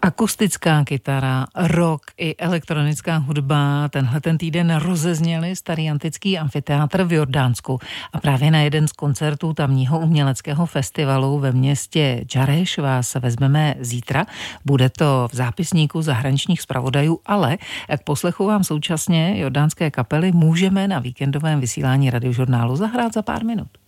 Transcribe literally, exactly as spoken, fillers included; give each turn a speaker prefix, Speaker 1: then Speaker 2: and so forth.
Speaker 1: Akustická kytara, rock i elektronická hudba tenhle ten týden rozezněli starý antický amfiteátr v Jordánsku a právě na jeden z koncertů tamního uměleckého festivalu ve městě Džareš vás vezmeme zítra. Bude to v zápisníku zahraničních zpravodajů, ale k poslechu vám současně jordánské kapely můžeme na víkendovém vysílání radiožurnálu zahrát za pár minut.